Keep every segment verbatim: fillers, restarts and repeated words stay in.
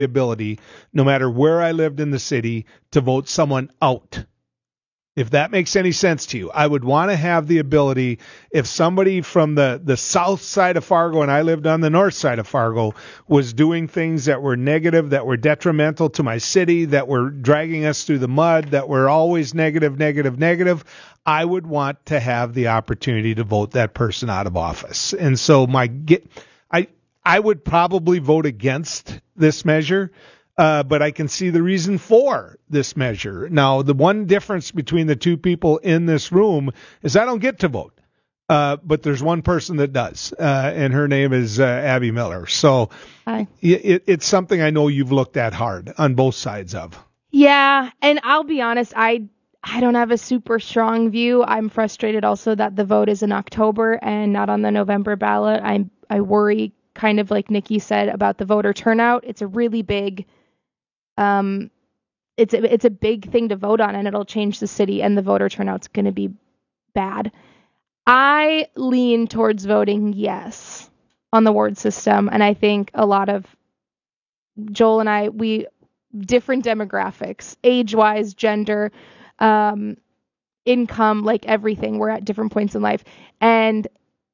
the ability, no matter where I lived in the city, to vote someone out. If that makes any sense to you, I would want to have the ability, if somebody from the, the south side of Fargo and I lived on the north side of Fargo was doing things that were negative, that were detrimental to my city, that were dragging us through the mud, that were always negative, negative, negative, I would want to have the opportunity to vote that person out of office. And so my get, I, I would probably vote against this measure. Uh, but I can see the reason for this measure. Now, the one difference between the two people in this room is I don't get to vote. Uh, but there's one person that does, uh, and her name is uh, Abby Miller. So Hi. It, it's something I know you've looked at hard on both sides of. Yeah, and I'll be honest, I I don't have a super strong view. I'm frustrated also that the vote is in October and not on the November ballot. I I worry, kind of like Nikki said, about the voter turnout. It's a really big Um, it's a, it's a big thing to vote on, and it'll change the city, and the voter turnout's going to be bad. I lean towards voting yes on the ward system, and I think a lot of Joel and I, we different demographics, age-wise, gender, um, income, like everything. We're at different points in life, and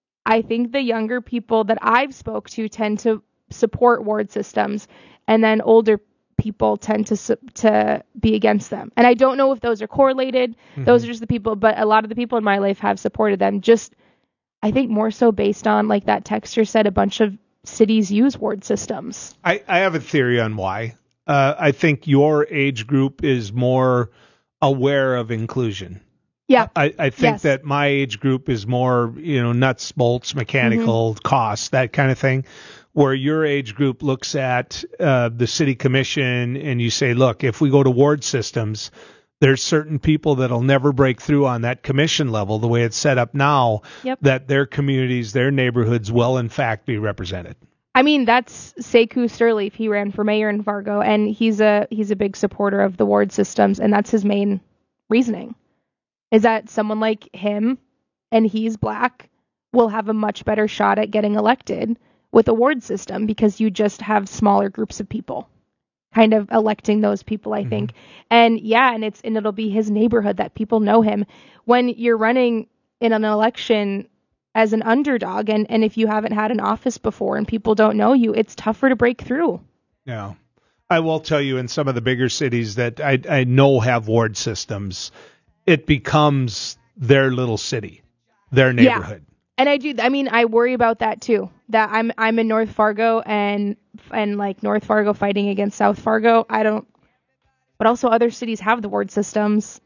I think the younger people that I've spoke to tend to support ward systems, and then older people tend to to be against them. And I don't know if those are correlated. Mm-hmm. Those are just the people, but a lot of the people in my life have supported them. Just, I think more so based on, like that texter said, a bunch of cities use ward systems. I, I have a theory on why. Uh, I think your age group is more aware of inclusion. Yeah. I, I think yes. that my age group is more, you know, nuts, bolts, mechanical, mm-hmm. costs, that kind of thing. Where your age group looks at uh, the city commission and you say, look, if we go to ward systems, there's certain people that'll never break through on that commission level the way it's set up now, yep. that their communities, their neighborhoods will in fact be represented. I mean, that's Sekou Sturleaf. He ran for mayor in Fargo, and he's a he's a big supporter of the ward systems, and that's his main reasoning, is that someone like him, and he's black, will have a much better shot at getting elected with a ward system, because you just have smaller groups of people kind of electing those people, I mm-hmm. think. And yeah, and it's and it'll be his neighborhood that people know him. When you're running in an election as an underdog, and, and if you haven't had an office before and people don't know you, it's tougher to break through. Yeah. I will tell you, in some of the bigger cities that I, I know have ward systems, it becomes their little city, their neighborhood. Yeah. And I do. I mean, I worry about that too. That I'm I'm in North Fargo, and and like North Fargo fighting against South Fargo. I don't. But also other cities have the ward systems.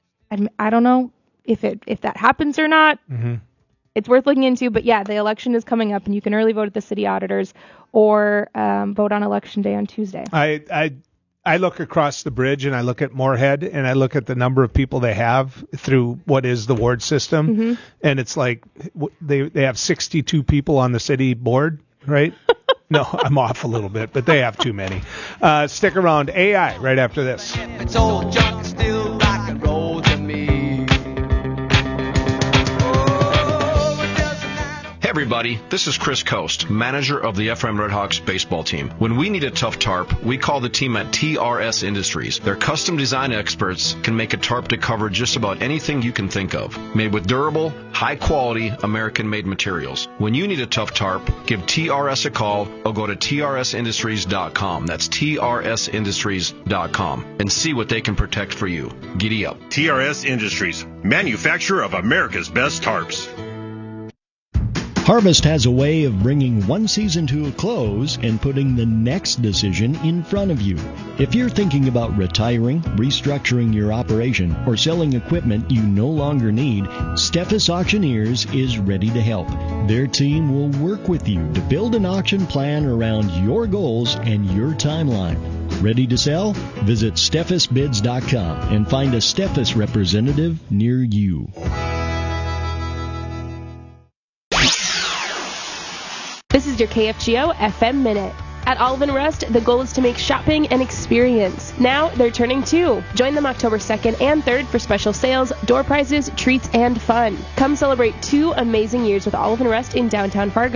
I I don't know if it if that happens or not. Mm-hmm. It's worth looking into. But yeah, the election is coming up, and you can early vote at the city auditors or um, vote on election day on Tuesday. I I. I look across the bridge and I look at Moorhead and I look at the number of people they have through what is the ward system. Mm-hmm. And it's like they they have sixty-two people on the city board, right? No, I'm off a little bit, but they have too many. Uh, stick around. A I right after this. It's old junk, still rock and roll to me. Hey everybody, this is Chris Coast, manager of the F R M Redhawks baseball team. When we need a tough tarp, we call the team at T R S Industries. Their custom design experts can make a tarp to cover just about anything you can think of. Made with durable, high-quality, American-made materials. When you need a tough tarp, give T R S a call or go to T R S industries dot com. That's T R S industries dot com and see what they can protect for you. Giddy up. T R S Industries, manufacturer of America's best tarps. Harvest has a way of bringing one season to a close and putting the next decision in front of you. If you're thinking about retiring, restructuring your operation, or selling equipment you no longer need, Steffes Auctioneers is ready to help. Their team will work with you to build an auction plan around your goals and your timeline. Ready to sell? Visit Steffes Bids dot com and find a Steffes representative near you. This is your K F G O F M Minute. At Olive and Rust, the goal is to make shopping an experience. Now they're turning two. Join them October second and third for special sales, door prizes, treats, and fun. Come celebrate two amazing years with Olive and Rust in downtown Fargo.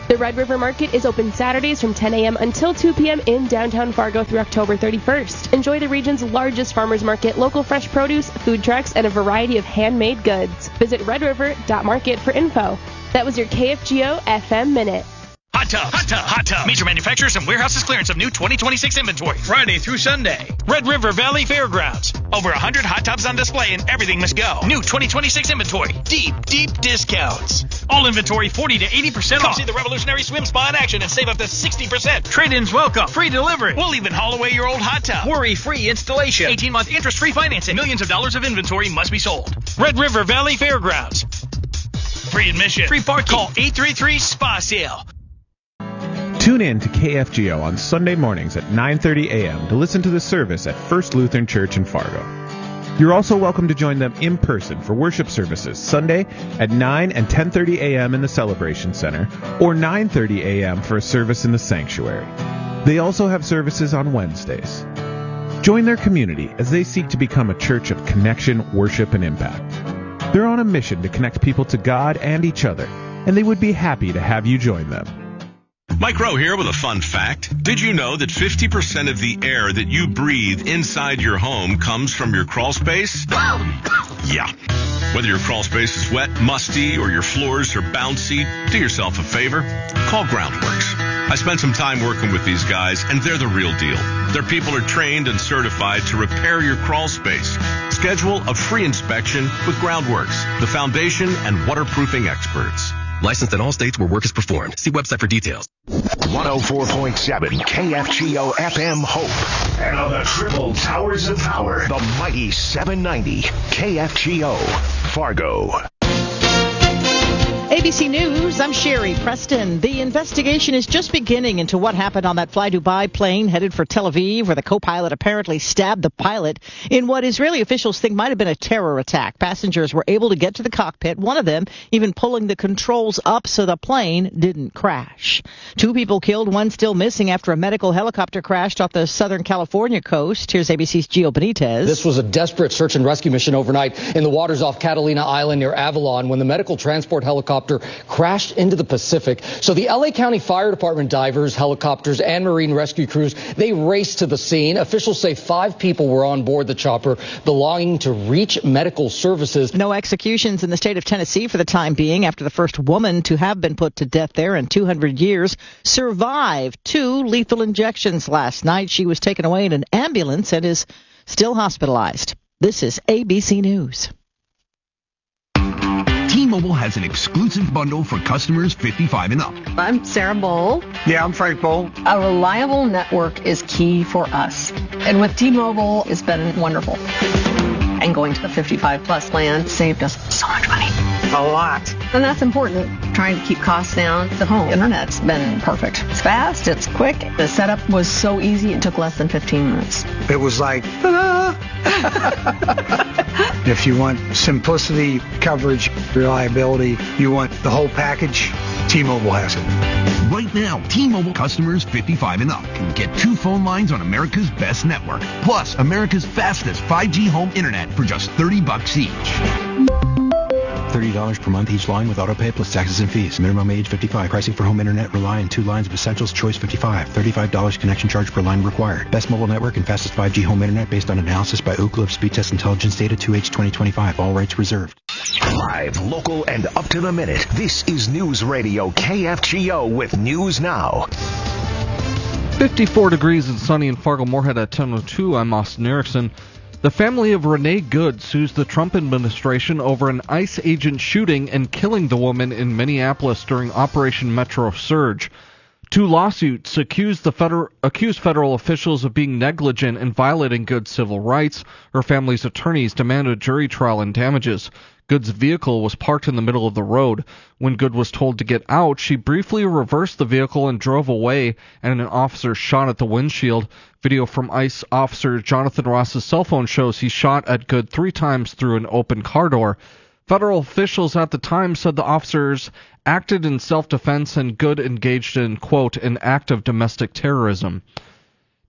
The Red River Market is open Saturdays from ten a.m. until two p.m. in downtown Fargo through October thirty-first. Enjoy the region's largest farmers market, local fresh produce, food trucks, and a variety of handmade goods. Visit red river dot market for info. That was your K F G O F M Minute. Hot Tub, Hot Tub, Hot Tub. Major manufacturers and warehouses clearance of new twenty twenty-six inventory. Friday through Sunday. Red River Valley Fairgrounds. Over one hundred hot tubs on display and everything must go. New twenty twenty-six inventory. Deep, deep discounts. All inventory forty to eighty percent off. Come see the revolutionary swim spa in action and save up to sixty percent. Trade-ins welcome. Free delivery. We'll even haul away your old hot tub. Worry-free installation. eighteen-month interest-free financing. Millions of dollars of inventory must be sold. Red River Valley Fairgrounds. Free admission. Free parking. Call eight three three S P A sale. Tune in to K F G O on Sunday mornings at nine thirty a.m. to listen to the service at First Lutheran Church in Fargo. You're also welcome to join them in person for worship services Sunday at nine and ten thirty a.m. in the Celebration Center or nine thirty a.m. for a service in the sanctuary. They also have services on Wednesdays. Join their community as they seek to become a church of connection, worship, and impact. They're on a mission to connect people to God and each other, and they would be happy to have you join them. Mike Rowe here with a fun fact. Did you know that fifty percent of the air that you breathe inside your home comes from your crawl space? Yeah. Whether your crawl space is wet, musty, or your floors are bouncy, do yourself a favor. Call Groundworks. I spent some time working with these guys, and they're the real deal. Their people are trained and certified to repair your crawl space. Schedule a free inspection with Groundworks, the foundation and waterproofing experts. Licensed in all states where work is performed. See website for details. one oh four point seven K F G O F M Hope. And on the triple towers of power, the mighty seven ninety K F G O Fargo. A B C News, I'm Sherry Preston. The investigation is just beginning into what happened on that Fly Dubai plane headed for Tel Aviv, where the co-pilot apparently stabbed the pilot in what Israeli officials think might have been a terror attack. Passengers were able to get to the cockpit, one of them even pulling the controls up so the plane didn't crash. Two people killed, one still missing after a medical helicopter crashed off the Southern California coast. Here's A B C's Gio Benitez. This was a desperate search and rescue mission overnight in the waters off Catalina Island near Avalon when the medical transport helicopter crashed into the Pacific. So the L A County Fire Department divers, helicopters, and marine rescue crews, they raced to the scene. Officials say five people were on board the chopper belonging to Reach Medical Services. No executions in the state of Tennessee for the time being after the first woman to have been put to death there in two hundred years survived two lethal injections last night. She was taken away in an ambulance and is still hospitalized. This is A B C News. T-Mobile has an exclusive bundle for customers fifty-five and up. I'm Sarah Bowl. Yeah, I'm Frank Bowl. A reliable network is key for us. And with T-Mobile, it's been wonderful. And going to the fifty-five plus plan saved us so much money. A lot. And that's important. Trying to keep costs down. The home internet's been perfect. It's fast, it's quick. The setup was so easy, it took less than fifteen minutes. It was like, ta-da! If you want simplicity, coverage, reliability, you want the whole package, T-Mobile has it. Right now, T-Mobile customers fifty-five and up can get two phone lines on America's best network, plus America's fastest five G home internet for just thirty bucks each. thirty dollars per month each line with autopay plus taxes and fees. Minimum age fifty-five. Pricing for home internet rely on two lines of Essentials Choice fifty-five. thirty-five dollars connection charge per line required. Best mobile network and fastest five G home internet based on analysis by Ookla of Speed Test Intelligence data two H twenty twenty-five. All rights reserved. Live, local, and up to the minute. This is News Radio K F G O with News Now. fifty-four degrees and sunny in Fargo-Moorhead at ten oh two. I'm Austin Erickson. The family of Renee Good sues the Trump administration over an ICE agent shooting and killing the woman in Minneapolis during Operation Metro Surge. Two lawsuits accuse the federal, accuse federal officials of being negligent and violating Good's civil rights. Her family's attorneys demand a jury trial and damages. Good's vehicle was parked in the middle of the road. When Good was told to get out, she briefly reversed the vehicle and drove away, and an officer shot at the windshield. Video from ICE officer Jonathan Ross's cell phone shows he shot at Good three times through an open car door. Federal officials at the time said the officers acted in self-defense and Good engaged in, quote, an act of domestic terrorism.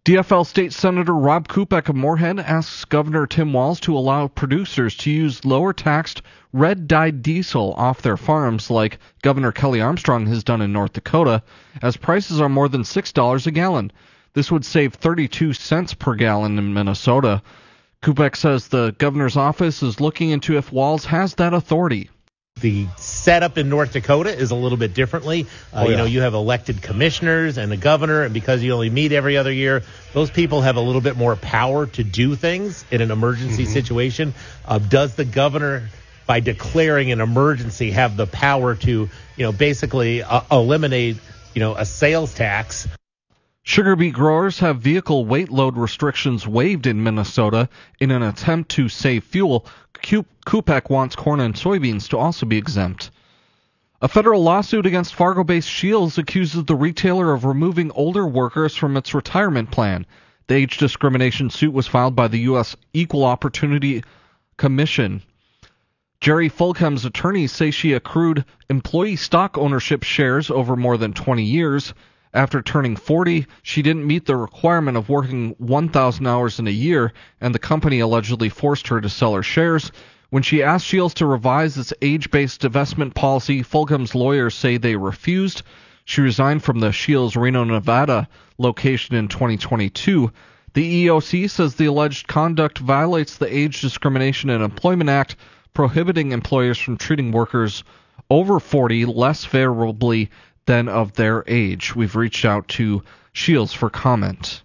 D F L State Senator Rob Kupek of Moorhead asks Governor Tim Walz to allow producers to use lower-taxed red-dyed diesel off their farms like Governor Kelly Armstrong has done in North Dakota, as prices are more than six dollars a gallon. This would save thirty-two cents per gallon in Minnesota. Kupek says the governor's office is looking into if Walz has that authority. The setup in North Dakota is a little bit differently. Uh, Oh, yeah. You know, you have elected commissioners and a governor, and because you only meet every other year, those people have a little bit more power to do things in an emergency Mm-hmm. situation. Uh, does the governor, by declaring an emergency, have the power to, you know, basically uh, eliminate, you know, a sales tax? Sugar beet growers have vehicle weight load restrictions waived in Minnesota in an attempt to save fuel. Kupek wants corn and soybeans to also be exempt. A federal lawsuit against Fargo-based Shields accuses the retailer of removing older workers from its retirement plan. The age discrimination suit was filed by the U S Equal Opportunity Commission. Jerry Fulkham's attorneys say she accrued employee stock ownership shares over more than twenty years. After turning forty, she didn't meet the requirement of working one thousand hours in a year, and the company allegedly forced her to sell her shares. When she asked Shields to revise its age-based divestment policy, Fulgham's lawyers say they refused. She resigned from the Shields Reno, Nevada location in twenty twenty-two. The E E O C says the alleged conduct violates the Age Discrimination and Employment Act, prohibiting employers from treating workers over forty less favorably than of their age. We've reached out to Shields for comment.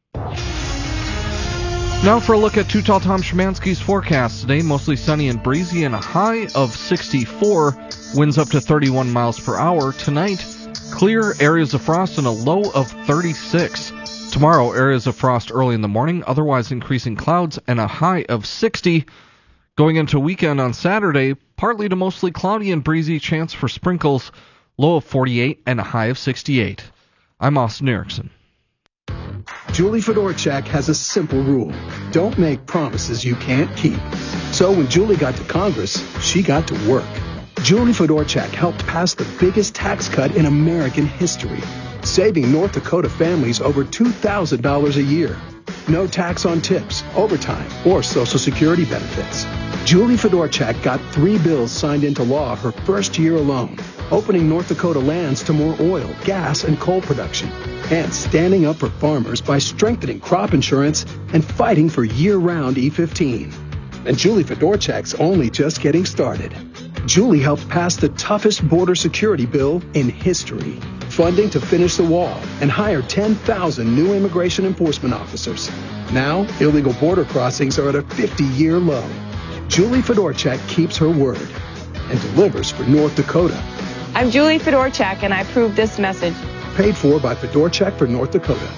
Now for a look at Too Tall Tom Szymanski's forecast. Today, mostly sunny and breezy and a high of sixty-four, winds up to thirty-one miles per hour. Tonight, clear, areas of frost and a low of thirty-six. Tomorrow, areas of frost early in the morning, otherwise increasing clouds and a high of sixty. Going into weekend on Saturday, partly to mostly cloudy and breezy, chance for sprinkles, low of forty-eight and a high of sixty-eight. I'm Austin Erickson. Julie Fedorchak has a simple rule. Don't make promises you can't keep. So when Julie got to Congress, she got to work. Julie Fedorchak helped pass the biggest tax cut in American history, saving North Dakota families over two thousand dollars a year. No tax on tips, overtime, or Social Security benefits. Julie Fedorchak got three bills signed into law her first year alone, opening North Dakota lands to more oil, gas, and coal production, and standing up for farmers by strengthening crop insurance and fighting for year-round E fifteen. And Julie Fedorchak's only just getting started. Julie helped pass the toughest border security bill in history, funding to finish the wall and hire ten thousand new immigration enforcement officers. Now, illegal border crossings are at a fifty-year low. Julie Fedorchak keeps her word and delivers for North Dakota. I'm Julie Fedorchak, and I approve this message. Paid for by Fedorchak for North Dakota.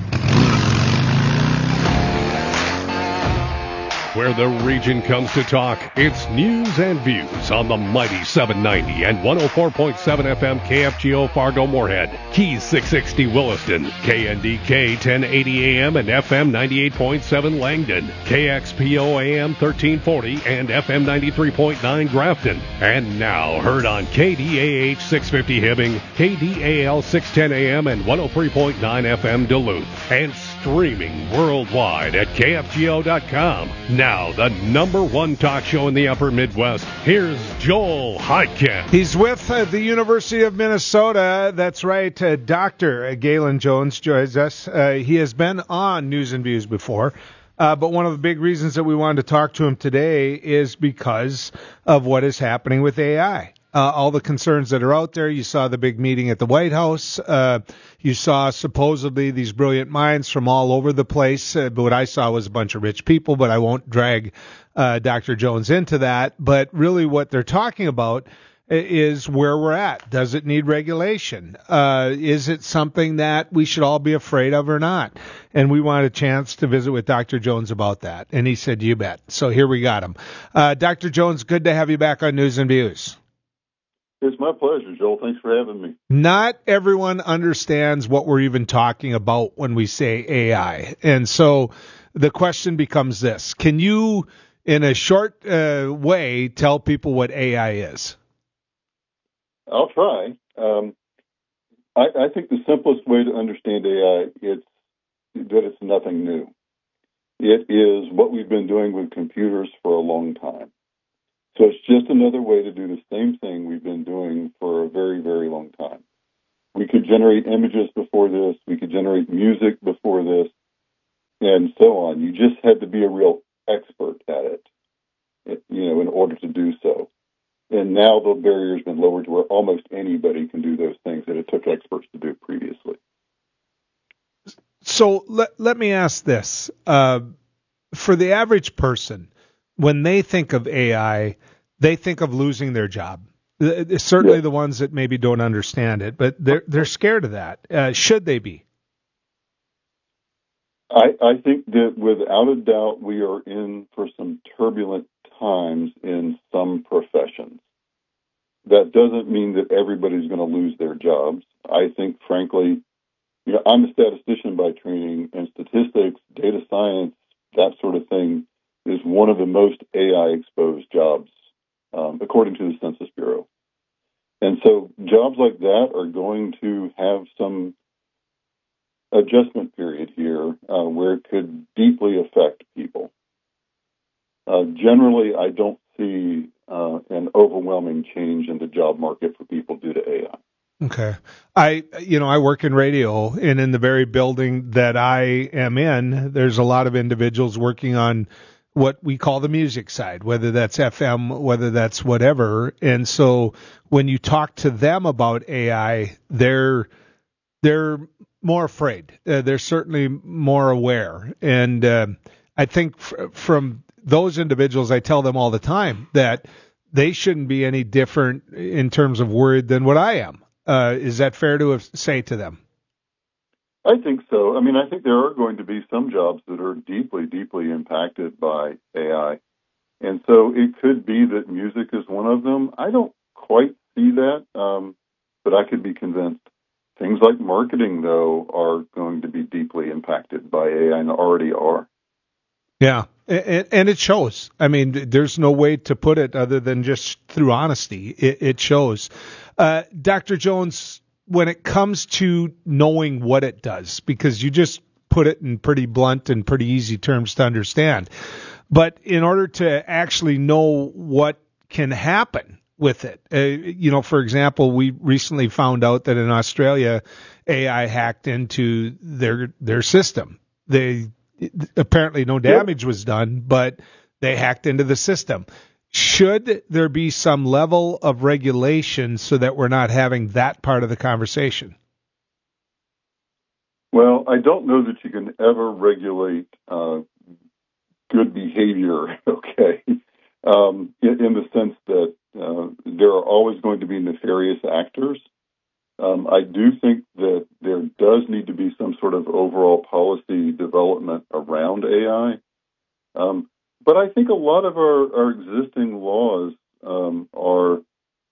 Where the region comes to talk, it's news and views on the mighty seven ninety and one oh four point seven F M K F G O Fargo Moorhead, Keys six sixty Williston, K N D K ten eighty A M and F M ninety-eight point seven Langdon, K X P O A M thirteen forty and F M ninety-three point nine Grafton. And now heard on K D A H six fifty Hibbing, K D A L six ten A M and one oh three point nine F M Duluth, and streaming worldwide at K F G O dot com. Now, the number one talk show in the upper Midwest. Here's Joel Heitkamp. He's with uh, the University of Minnesota. That's right. Uh, Doctor Galen Jones joins us. Uh, he has been on News and Views before. Uh, but one of the big reasons that we wanted to talk to him today is because of what is happening with A I. Uh, all the concerns that are out there. You saw the big meeting at the White House. Uh, you saw supposedly these brilliant minds from all over the place. Uh, but what I saw was a bunch of rich people, but I won't drag uh, Doctor Jones into that. But really what they're talking about is where we're at. Does it need regulation? Uh, is it something that we should all be afraid of or not? And we wanted a chance to visit with Doctor Jones about that. And he said, you bet. So here we got him. Uh, Doctor Jones, good to have you back on News and Views. It's my pleasure, Joel. Thanks for having me. Not everyone understands what we're even talking about when we say A I. And so the question becomes this. Can you, in a short uh, way, tell people what A I is? I'll try. Um, I, I think the simplest way to understand A I, it's that it's nothing new. It is what we've been doing with computers for a long time. So it's just another way to do the same thing we've been doing for a very, very long time. We could generate images before this. We could generate music before this, and so on. You just had to be a real expert at it, you know, in order to do so. And now the barrier's been lowered to where almost anybody can do those things that it took experts to do previously. So let, let me ask this. Uh, for the average person, when they think of A I, they think of losing their job. Certainly yeah. the ones that maybe don't understand it, but they're, they're scared of that. Uh, should they be? I, I think that without a doubt we are in for some turbulent times in some professions. That doesn't mean that everybody's going to lose their jobs. I think, frankly, you know, I'm a statistician by training, and statistics, data science, that sort of thing is one of the most A I-exposed jobs, um, according to the Census Bureau. And so jobs like that are going to have some adjustment period here uh, where it could deeply affect people. Uh, generally, I don't see uh, an overwhelming change in the job market for people due to A I. Okay. I, you know, I work in radio, and in the very building that I am in, there's a lot of individuals working on what we call the music side, whether that's F M, whether that's whatever. And so when you talk to them about A I, they're, they're more afraid. Uh, they're certainly more aware. And uh, I think f- from those individuals, I tell them all the time that they shouldn't be any different in terms of worried than what I am. Uh, is that fair to have, say to them? I think so. I mean, I think there are going to be some jobs that are deeply, deeply impacted by A I. And so it could be that music is one of them. I don't quite see that, um, but I could be convinced. Things like marketing, though, are going to be deeply impacted by A I and already are. Yeah, and, and it shows. I mean, there's no way to put it other than just through honesty. It, it shows. Uh, Doctor Jones, when it comes to knowing what it does, because you just put it in pretty blunt and pretty easy terms to understand, but in order to actually know what can happen with it, uh, you know, for example, we recently found out that in Australia, A I hacked into their their system. They apparently no damage was done, but they hacked into the system. Should there be some level of regulation so that we're not having that part of the conversation? Well, I don't know that you can ever regulate uh, good behavior, okay, um, in, in the sense that uh, there are always going to be nefarious actors. Um, I do think that there does need to be some sort of overall policy development around A I. Um, But I think a lot of our, our existing laws um, are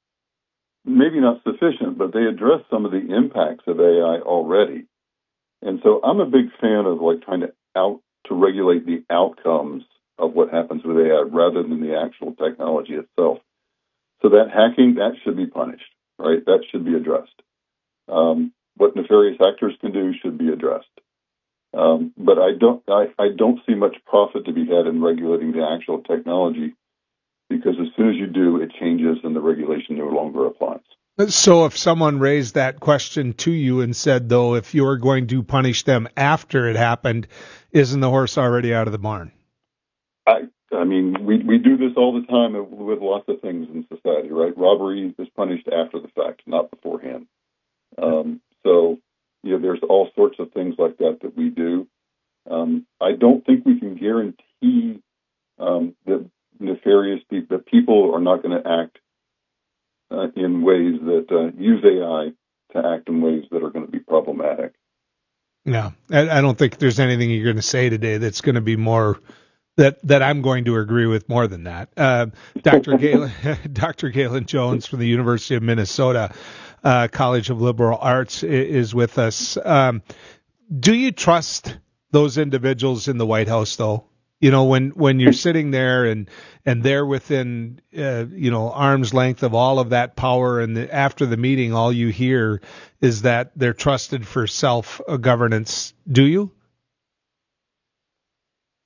maybe not sufficient, but they address some of the impacts of A I already. And so I'm a big fan of like trying to out to regulate the outcomes of what happens with A I rather than the actual technology itself. So that hacking, that should be punished, right? That should be addressed. Um, what nefarious actors can do should be addressed. Um, but I don't, I, I don't see much profit to be had in regulating the actual technology, because as soon as you do, it changes and the regulation no longer applies. So if someone raised that question to you and said, though, if you were going to punish them after it happened, isn't the horse already out of the barn? I, I mean, we, we do this all the time with lots of things in society, right? Robbery is punished after the fact, not beforehand. Um, so, you know, there's all sorts of things like that that we do. Um, I don't think we can guarantee um, that nefarious people, that people are not going to act uh, in ways that uh, use A I to act in ways that are going to be problematic. No, I, I don't think there's anything you're going to say today that's going to be more that that I'm going to agree with more than that. Uh, Doctor Galen, Doctor Galen Jones from the University of Minnesota uh, College of Liberal Arts is with us. Um, do you trust those individuals in the White House, though? You know, when, when you're sitting there and, and they're within, uh, you know, arm's length of all of that power, and the, after the meeting, all you hear is that they're trusted for self-governance. Do you?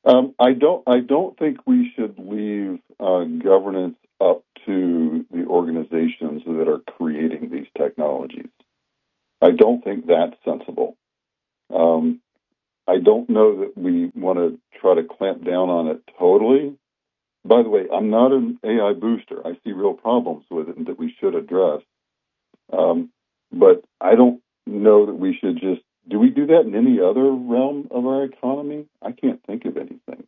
Um, I don't. I don't think we should leave uh, governance up to the organizations that are creating these technologies. I don't think that's sensible. Um, I don't know that we want to try to clamp down on it totally. By the way, I'm not an A I booster. I see real problems with it and that we should address. Um, but I don't know that we should just. Do we do that in any other realm of our economy? I can't think of anything.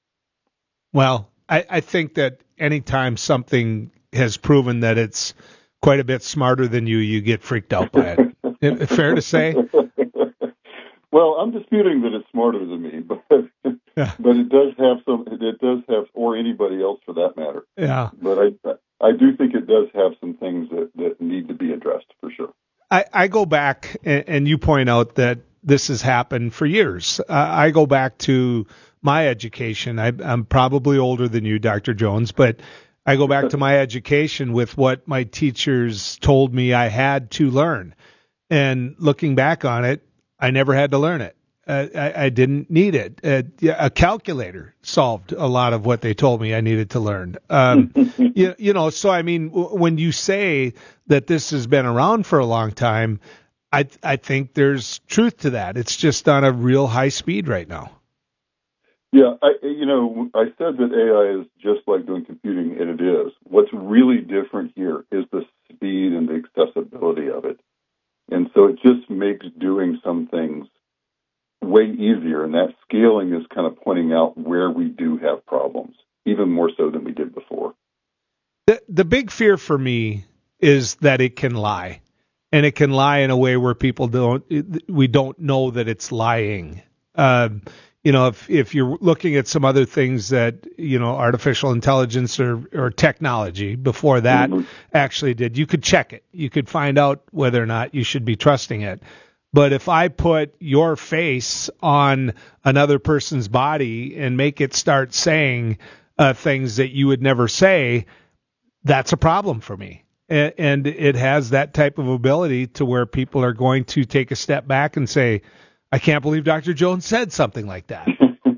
Well, I, I think that anytime something has proven that it's quite a bit smarter than you, you get freaked out by it. Fair to say? Well, I'm disputing that it's smarter than me, but yeah. but it does have some. It does have, or anybody else for that matter. Yeah. But I I do think it does have some things that, that need to be addressed for sure. I, I go back, and, and you point out that this has happened for years. Uh, I go back to my education. I, I'm probably older than you, Doctor Jones, but I go back to my education with what my teachers told me I had to learn. And looking back on it, I never had to learn it. Uh, I, I didn't need it. Uh, a calculator solved a lot of what they told me I needed to learn. Um, you, you know, so I mean, w- when you say that this has been around for a long time, I I think there's truth to that. It's just on a real high speed right now. Yeah, I, you know, I said that A I is just like doing computing, and it is. What's really different here is the speed and the accessibility of it. And so it just makes doing some things way easier, and that scaling is kind of pointing out where we do have problems, even more so than we did before. The, the big fear for me is that it can lie, and it can lie in a way where people don't, we don't know that it's lying. Um, you know, if, if you're looking at some other things that, you know, artificial intelligence or, or technology before that mm-hmm. actually did, you could check it. You could find out whether or not you should be trusting it. But if I put your face on another person's body and make it start saying uh, things that you would never say, that's a problem for me. And, and it has that type of ability to where people are going to take a step back and say, I can't believe Doctor Jones said something like that.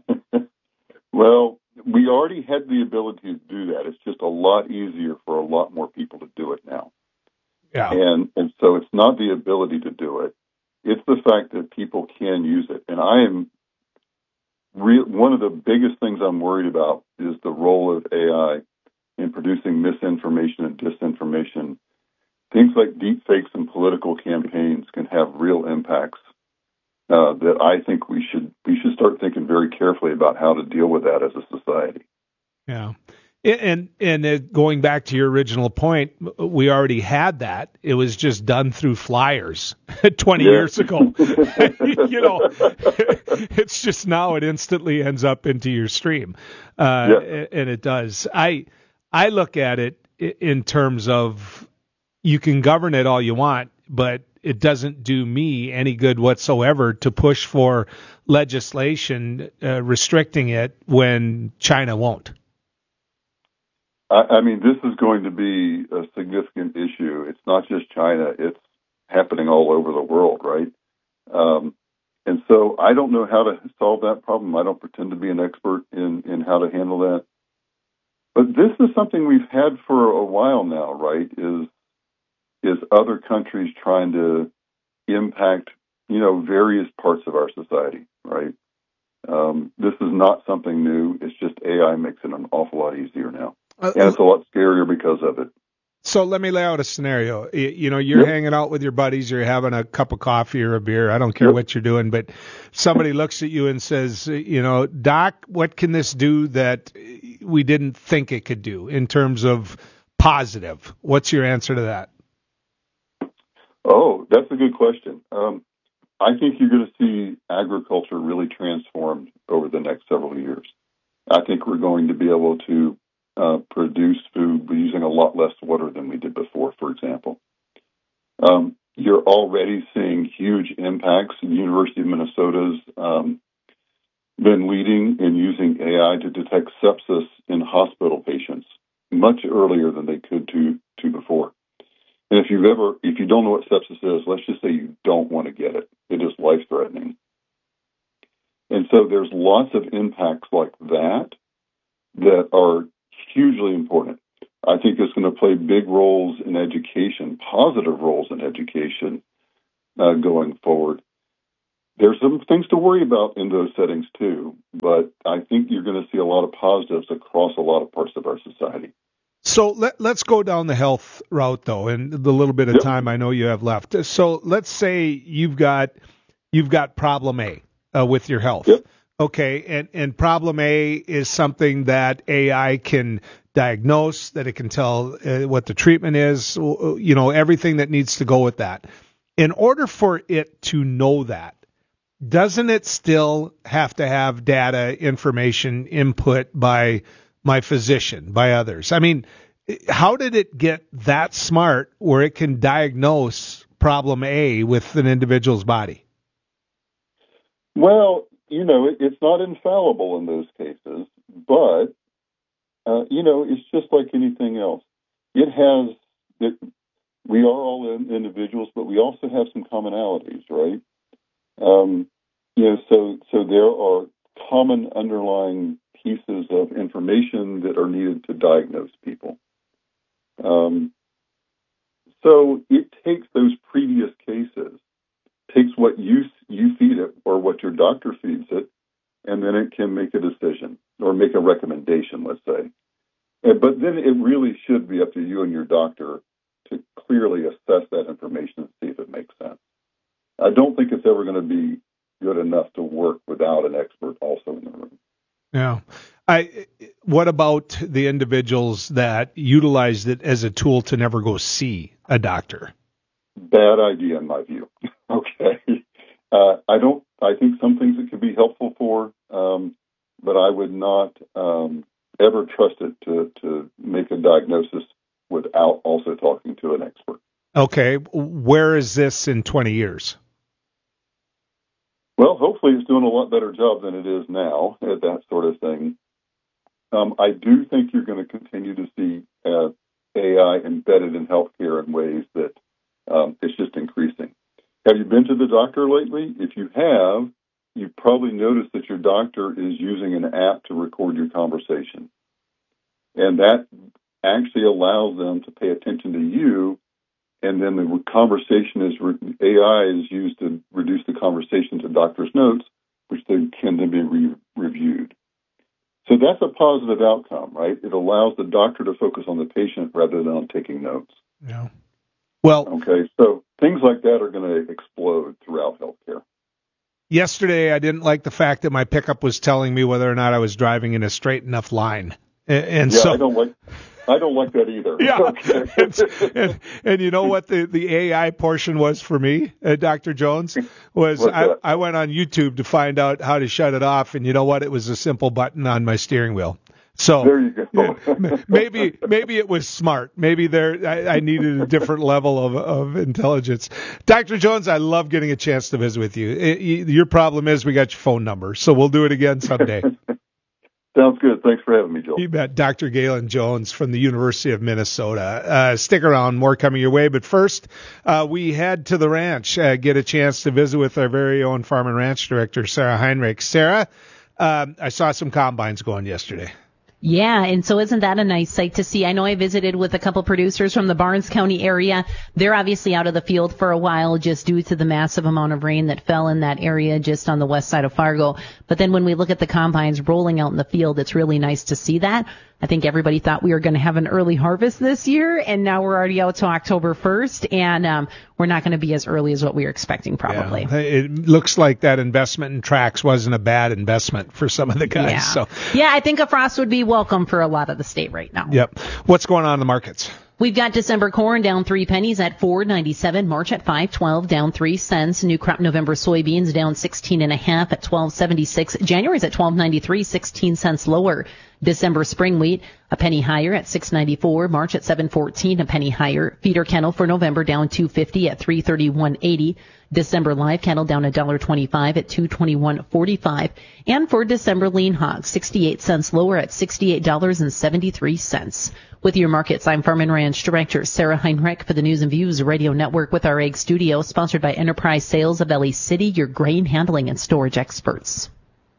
Well, we already had the ability to do that. It's just a lot easier for a lot more people to do it now. Yeah. And and so it's not the ability to do it. It's the fact that people can use it. And I am re- one of the biggest things I'm worried about is the role of A I in producing misinformation and disinformation. Things like deep fakes and political campaigns can have real impacts. Uh, that I think we should we should start thinking very carefully about how to deal with that as a society. Yeah, and and uh, going back to your original point, we already had that. It was just done through flyers twenty yeah. years ago. You know, it's just now it instantly ends up into your stream, uh, yeah. and it does. I I look at it in terms of you can govern it all you want, but it doesn't do me any good whatsoever to push for legislation uh, restricting it when China won't. I, I mean, this is going to be a significant issue. It's not just China. It's happening all over the world, right? Um, and so I don't know how to solve that problem. I don't pretend to be an expert in, in how to handle that. But this is something we've had for a while now, right, is is other countries trying to impact, you know, various parts of our society, right? Um, this is not something new. It's just A I makes it an awful lot easier now. Uh, and it's a lot scarier because of it. So let me lay out a scenario. You, you know, you're yep. hanging out with your buddies, you're having a cup of coffee or a beer. I don't care yep. what you're doing, but somebody looks at you and says, you know, Doc, what can this do that we didn't think it could do in terms of positive? What's your answer to that? Oh, that's a good question. Um, I think you're going to see agriculture really transformed over the next several years. I think we're going to be able to uh, produce food using a lot less water than we did before, for example. Um, you're already seeing huge impacts. The University of Minnesota's um, been leading in using A I to detect sepsis in hospital patients much earlier than they could to, to before. And if you've ever, if you don't know what sepsis is, let's just say you don't want to get it. It is life-threatening. And so there's lots of impacts like that that are hugely important. I think it's going to play big roles in education, positive roles in education uh, going forward. There's some things to worry about in those settings too, but I think you're going to see a lot of positives across a lot of parts of our society. So let, let's go down the health route, though, and the little bit of yep. time I know you have left. So let's say you've got you've got problem A uh, with your health. Yep. Okay, and, and problem A is something that A I can diagnose, that it can tell uh, what the treatment is, you know, everything that needs to go with that. In order for it to know that, doesn't it still have to have data, information, input by my physician, by others? I mean, how did it get that smart where it can diagnose problem A with an individual's body? Well, you know, it, it's not infallible in those cases, but, uh, you know, it's just like anything else. It has, it, we are all in, individuals, but we also have some commonalities, right? Um, you know, so so there are common underlying pieces of information that are needed to diagnose people. Um, so it takes those previous cases, takes what you you feed it or what your doctor feeds it, and then it can make a decision or make a recommendation, let's say. And, but then it really should be up to you and your doctor to clearly assess that information and see if it makes sense. I don't think it's ever going to be good enough to work without an expert also in the room. Yeah. I. What about the individuals that utilized it as a tool to never go see a doctor? Bad idea in my view. Okay. Uh, I don't. I think some things it could be helpful for, um, but I would not um, ever trust it to to make a diagnosis without also talking to an expert. Okay. Where is this in twenty years? Well, hopefully it's doing a lot better job than it is now at that sort of thing. Um, I do think you're going to continue to see uh, A I embedded in healthcare in ways that um, it's just increasing. Have you been to the doctor lately? If you have, you've probably noticed that your doctor is using an app to record your conversation. And that actually allows them to pay attention to you. And then the conversation is, A I is used to reduce the conversation to doctor's notes, which then can then be re- reviewed. So that's a positive outcome, right? It allows the doctor to focus on the patient rather than on taking notes. Yeah. Well, okay, so things like that are going to explode throughout healthcare. Yesterday, I didn't like the fact that my pickup was telling me whether or not I was driving in a straight enough line. And, and yeah, so I don't like I don't like that either. Yeah. Okay. and, and you know what the, the A I portion was for me, uh, Doctor Jones? Was I, I went on YouTube to find out how to shut it off, and you know what? It was a simple button on my steering wheel. So there you go. maybe maybe it was smart. Maybe there I, I needed a different level of, of intelligence. Doctor Jones, I love getting a chance to visit with you. It, you. Your problem is we got your phone number, so we'll do it again someday. Sounds good. Thanks for having me, Joel. You bet. Doctor Galen Jones from the University of Minnesota. Uh, stick around. More coming your way. But first, uh, we head to the ranch, uh, get a chance to visit with our very own Farm and Ranch Director, Sarah Heinrich. Sarah, um, I saw some combines going yesterday. Yeah, and so isn't that a nice sight to see? I know I visited with a couple producers from the Barnes County area. They're obviously out of the field for a while just due to the massive amount of rain that fell in that area just on the west side of Fargo. But then when we look at the combines rolling out in the field, it's really nice to see that. I think everybody thought we were going to have an early harvest this year, and now we're already out to October first, and um, we're not going to be as early as what we were expecting probably. Yeah. It looks like that investment in tracks wasn't a bad investment for some of the guys. Yeah. So. yeah, I think a frost would be welcome for a lot of the state right now. Yep. What's going on in the markets? We've got December corn down three pennies at four ninety-seven. March at five twelve, down three cents. New crop November soybeans down sixteen and a half at twelve seventy-six. January's at twelve ninety-three, sixteen cents lower. December spring wheat a penny higher at six ninety-four. March at seven fourteen, a penny higher. Feeder cattle for November down two fifty at three thirty-one eighty. December live cattle down one dollar twenty-five at two twenty-one forty-five. And for December lean hogs, sixty-eight cents lower at sixty-eight dollars and seventy-three cents. With your markets, I'm Farm and Ranch Director Sarah Heinrich for the News and Views Radio Network with our Egg Studio, sponsored by Enterprise Sales of L A City, your grain handling and storage experts.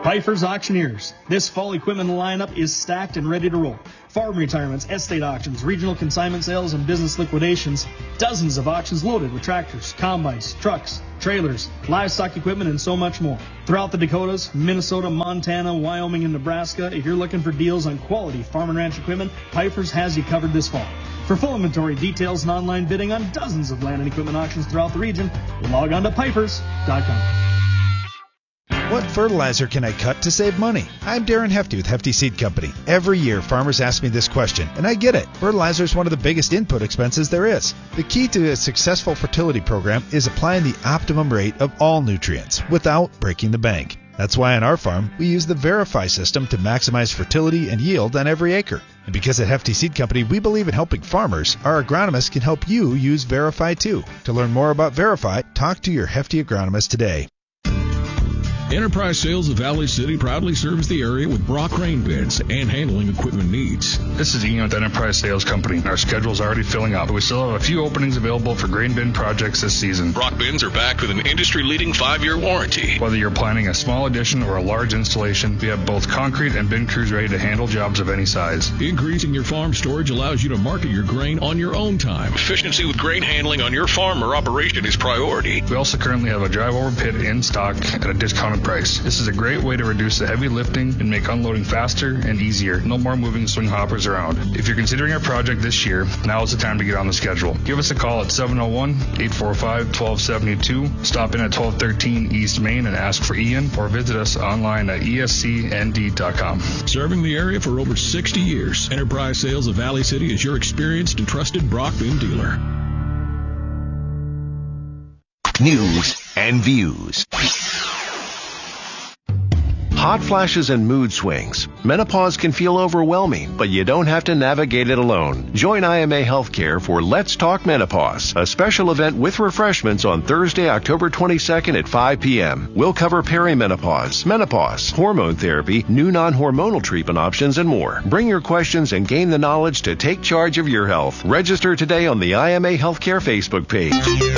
Pfeiffer's Auctioneers. This fall equipment lineup is stacked and ready to roll. Farm retirements, estate auctions, regional consignment sales, and business liquidations. Dozens of auctions loaded with tractors, combines, trucks, trailers, livestock equipment, and so much more. Throughout the Dakotas, Minnesota, Montana, Wyoming, and Nebraska, if you're looking for deals on quality farm and ranch equipment, Pfeiffer's has you covered this fall. For full inventory details and online bidding on dozens of land and equipment auctions throughout the region, log on to Pfeifers dot com. What fertilizer can I cut to save money? I'm Darren Hefty with Hefty Seed Company. Every year, farmers ask me this question, and I get it. Fertilizer is one of the biggest input expenses there is. The key to a successful fertility program is applying the optimum rate of all nutrients without breaking the bank. That's why on our farm, we use the Verify system to maximize fertility and yield on every acre. And because at Hefty Seed Company, we believe in helping farmers, our agronomists can help you use Verify too. To learn more about Verify, talk to your Hefty agronomist today. Enterprise Sales of Valley City proudly serves the area with Brock grain bins and handling equipment needs. This is Ian with Enterprise Sales Company. Our schedule is already filling up, but we still have a few openings available for grain bin projects this season. Brock bins are backed with an industry-leading five-year warranty. Whether you're planning a small addition or a large installation, we have both concrete and bin crews ready to handle jobs of any size. Increasing your farm storage allows you to market your grain on your own time. Efficiency with grain handling on your farm or operation is priority. We also currently have a drive-over pit in stock at a discounted price. This is a great way to reduce the heavy lifting and make unloading faster and easier. No more moving swing hoppers around. If you're considering a project this year, now is the time to get on the schedule. Give us a call at seven oh one, eight four five, one two seven two. Stop in at twelve thirteen East Main and ask for Ian, or visit us online at E S C N D dot com. Serving the area for over sixty years, Enterprise Sales of Valley City is your experienced and trusted Brock bin dealer. News and views. Hot flashes and mood swings. Menopause can feel overwhelming, but you don't have to navigate it alone. Join I M A Healthcare for Let's Talk Menopause, a special event with refreshments on Thursday, October twenty-second at five p.m. We'll cover perimenopause, menopause, hormone therapy, new non-hormonal treatment options, and more. Bring your questions and gain the knowledge to take charge of your health. Register today on the I M A Healthcare Facebook page.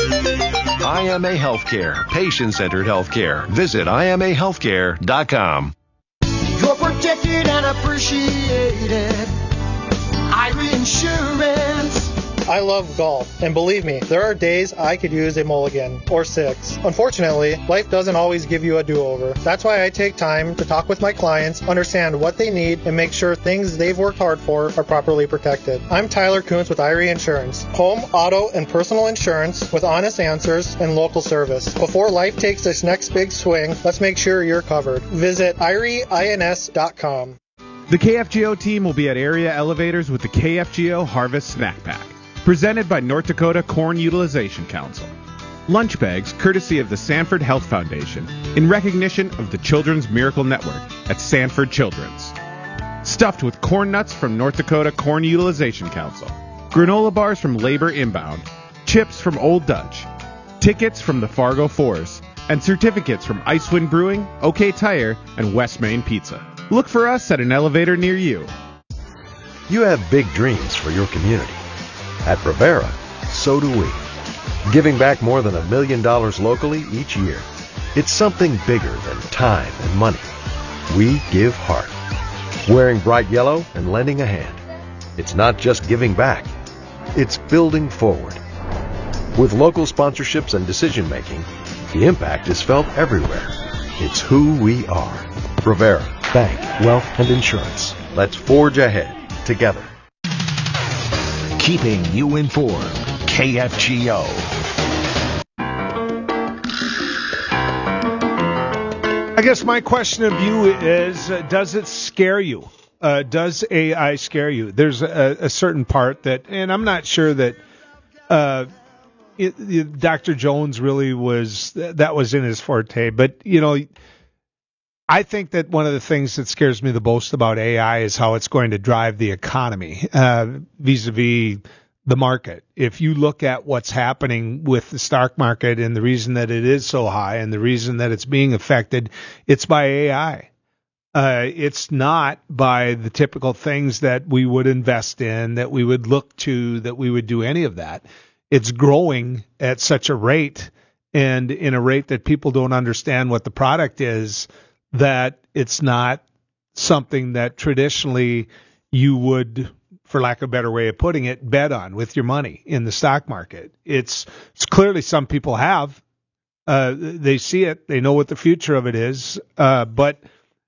I M A Healthcare, patient-centered healthcare. Visit I M A healthcare dot com. You're protected and appreciated. Irie Insurance. I love golf, and believe me, there are days I could use a mulligan, or six. Unfortunately, life doesn't always give you a do-over. That's why I take time to talk with my clients, understand what they need, and make sure things they've worked hard for are properly protected. I'm Tyler Kuntz with Irie Insurance. Home, auto, and personal insurance with honest answers and local service. Before life takes its next big swing, let's make sure you're covered. Visit Irie Ins dot com. The K F G O team will be at area elevators with the K F G O Harvest Snack Pack, presented by North Dakota Corn Utilization Council. Lunch bags courtesy of the Sanford Health Foundation in recognition of the Children's Miracle Network at Sanford Children's. Stuffed with corn nuts from North Dakota Corn Utilization Council, granola bars from Labor Inbound, chips from Old Dutch, tickets from the Fargo Fours, and certificates from Icewind Brewing, OK Tire, and West Main Pizza. Look for us at an elevator near you. You have big dreams for your community. At Rivera, so do we. Giving back more than a million dollars locally each year. It's something bigger than time and money. We give heart. Wearing bright yellow and lending a hand. It's not just giving back. It's building forward. With local sponsorships and decision making, the impact is felt everywhere. It's who we are. Rivera, Bank, Wealth, and Insurance. Let's forge ahead together. Keeping you informed. K F G O. I guess my question of you is, uh, does it scare you? Uh, does A I scare you? There's a, a certain part that, and I'm not sure that uh, it, it, Doctor Jones really was, that was in his forte, but, you know, I think that one of the things that scares me the most about A I is how it's going to drive the economy uh, vis-a-vis the market. If you look at what's happening with the stock market and the reason that it is so high and the reason that it's being affected, it's by A I. Uh, it's not by the typical things that we would invest in, that we would look to, that we would do any of that. It's growing at such a rate and in a rate that people don't understand what the product is, that it's not something that traditionally you would, for lack of a better way of putting it, bet on with your money in the stock market. It's, it's clearly some people have. Uh, they see it. They know what the future of it is. Uh, but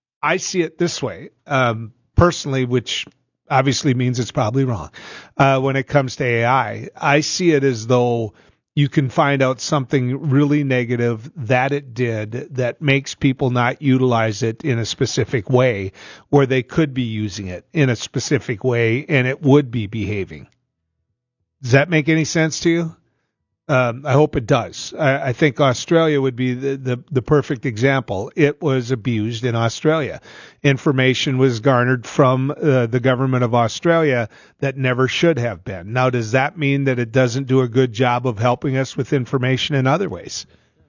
I see it this way, um, personally, which obviously means it's probably wrong. Uh, when it comes to A I, I see it as though you can find out something really negative that it did that makes people not utilize it in a specific way, where they could be using it in a specific way and it would be behaving. Does that make any sense to you? Um, I hope it does. I, I think Australia would be the, the, the perfect example. It was abused in Australia. Information was garnered from uh, the government of Australia that never should have been. Now, does that mean that it doesn't do a good job of helping us with information in other ways?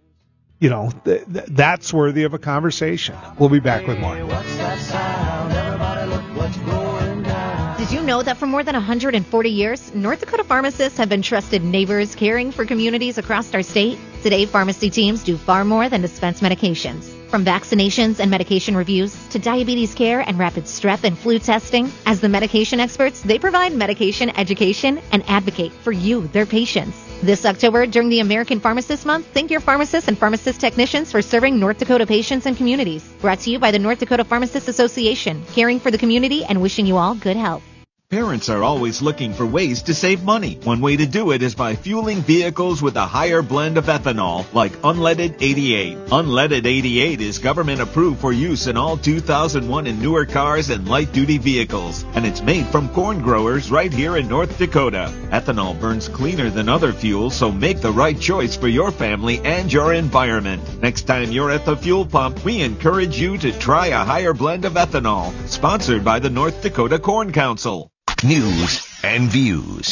You know, th- th- that's worthy of a conversation. We'll be back with more. What's that sound? Everybody look what's going down. Did you know that for more than one hundred forty years, North Dakota pharmacists have been trusted neighbors caring for communities across our state? Today, pharmacy teams do far more than dispense medications. From vaccinations and medication reviews to diabetes care and rapid strep and flu testing, as the medication experts, they provide medication education and advocate for you, their patients. This October, during the American Pharmacist Month, thank your pharmacists and pharmacist technicians for serving North Dakota patients and communities. Brought to you by the North Dakota Pharmacists Association, caring for the community and wishing you all good health. Parents are always looking for ways to save money. One way to do it is by fueling vehicles with a higher blend of ethanol, like Unleaded eighty-eight. Unleaded eighty-eight is government approved for use in all two thousand one and newer cars and light-duty vehicles, and it's made from corn growers right here in North Dakota. Ethanol burns cleaner than other fuels, so make the right choice for your family and your environment. Next time you're at the fuel pump, we encourage you to try a higher blend of ethanol. Sponsored by the North Dakota Corn Council. News and views.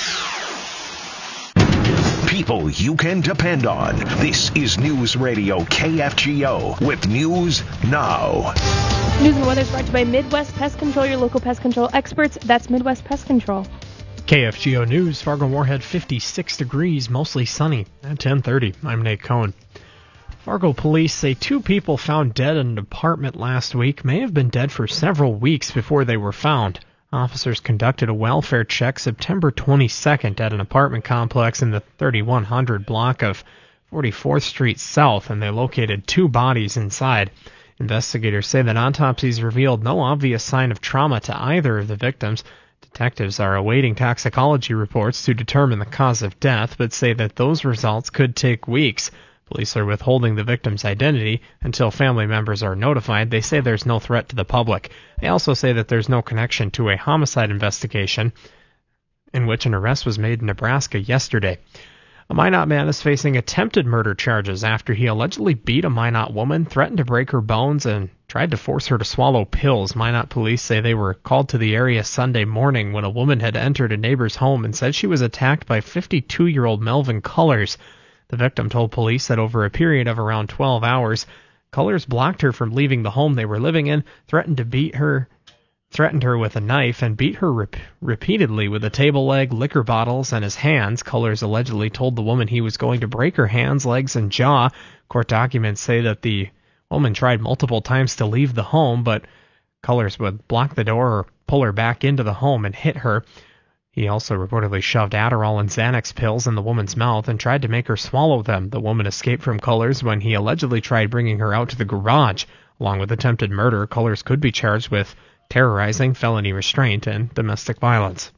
People you can depend on. This is News Radio K F G O with News Now. News and weather is brought to you by Midwest Pest Control, your local pest control experts. That's Midwest Pest Control. K F G O News, Fargo-Moorhead, fifty-six degrees, mostly sunny at ten thirty. I'm Nate Cohn. Fargo police say two people found dead in an apartment last week may have been dead for several weeks before they were found. Officers conducted a welfare check September twenty-second at an apartment complex in the thirty-one hundred block of forty-fourth Street South, and they located two bodies inside. Investigators say that autopsies revealed no obvious sign of trauma to either of the victims. Detectives are awaiting toxicology reports to determine the cause of death, but say that those results could take weeks. Police are withholding the victim's identity until family members are notified. They say there's no threat to the public. They also say that there's no connection to a homicide investigation in which an arrest was made in Nebraska yesterday. A Minot man is facing attempted murder charges after he allegedly beat a Minot woman, threatened to break her bones, and tried to force her to swallow pills. Minot police say they were called to the area Sunday morning when a woman had entered a neighbor's home and said she was attacked by fifty-two-year-old Melvin Cullors. The victim told police that over a period of around twelve hours, Cullors blocked her from leaving the home they were living in, threatened to beat her, threatened her with a knife, and beat her rep- repeatedly with a table leg, liquor bottles, and his hands. Cullors allegedly told the woman he was going to break her hands, legs, and jaw. Court documents say that the woman tried multiple times to leave the home, but Cullors would block the door or pull her back into the home and hit her. He also reportedly shoved Adderall and Xanax pills in the woman's mouth and tried to make her swallow them. The woman escaped from Cullors when he allegedly tried bringing her out to the garage. Along with attempted murder, Cullors could be charged with terrorizing, felony restraint, and domestic violence.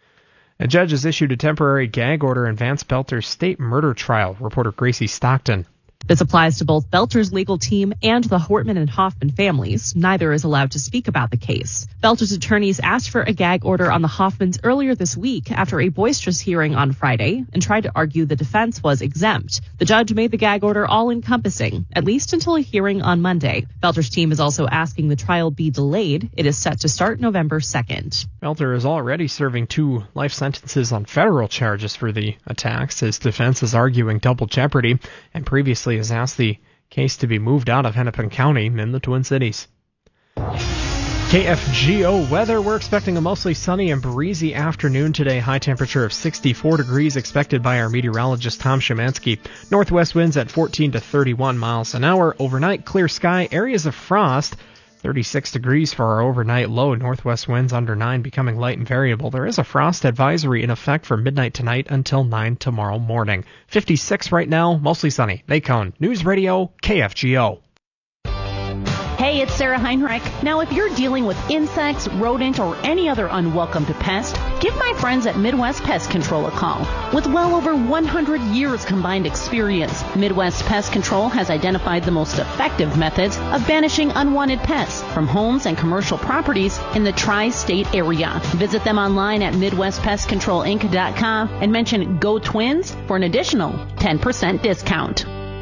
A judge has issued a temporary gag order in Vance Belter's state murder trial. Reporter Gracie Stockton. This applies to both Belter's legal team and the Hortman and Hoffman families. Neither is allowed to speak about the case. Belter's attorneys asked for a gag order on the Hoffmans earlier this week after a boisterous hearing on Friday and tried to argue the defense was exempt. The judge made the gag order all-encompassing, at least until a hearing on Monday. Belter's team is also asking the trial be delayed. It is set to start November second. Belter is already serving two life sentences on federal charges for the attacks. His defense is arguing double jeopardy and previously has asked the case to be moved out of Hennepin County in the Twin Cities. K F G O weather, we're expecting a mostly sunny and breezy afternoon today. High temperature of sixty-four degrees expected by our meteorologist Tom Szymanski. Northwest winds at fourteen to thirty-one miles an hour. Overnight, clear sky, areas of frost. thirty-six degrees for our overnight low. Northwest winds under nine, becoming light and variable. There is a frost advisory in effect from midnight tonight until nine tomorrow morning. fifty-six right now, mostly sunny. Nacone News Radio, K F G O. Hey, it's Sarah Heinrich. Now, if you're dealing with insects, rodent, or any other unwelcomed pest, give my friends at Midwest Pest Control a call. With well over one hundred years combined experience, Midwest Pest Control has identified the most effective methods of banishing unwanted pests from homes and commercial properties in the tri-state area. Visit them online at midwest pest control inc dot com and mention Go Twins for an additional ten percent discount.